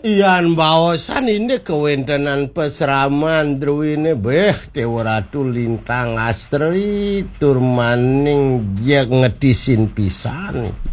Yan bawasan ini kewentenan peseraman druine beh Dewa Ratu Lintang Astri turmaning dia ngedisin pisan.